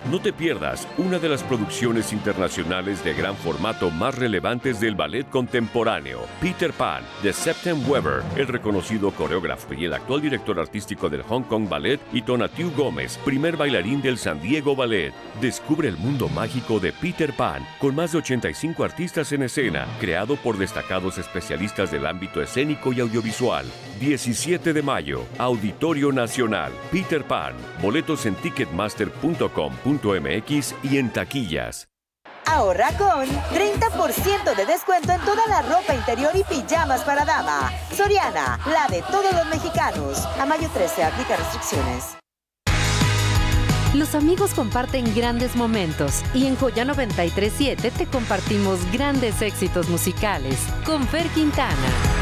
No te pierdas una de las producciones internacionales de gran formato más relevantes del ballet contemporáneo, Peter Pan, de Septem Weber, el reconocido coreógrafo y el actual director artístico del Hong Kong Ballet, y Tonatiuh Gómez, primer bailarín del San Diego Ballet. Descubre el mundo mágico de Peter Pan, con más de 85 artistas en escena, creado por destacados especialistas del ámbito escénico y audiovisual. 17 de mayo, Auditorio Nacional, Peter Pan. Boletos en ticketmaster.com.mx y en taquillas. Ahorra con 30% de descuento en toda la ropa interior y pijamas para dama. Soriana, la de todos los mexicanos. A mayo 13, aplica restricciones. Los amigos comparten grandes momentos y en Joya 93.7 te compartimos grandes éxitos musicales con Fer Quintana.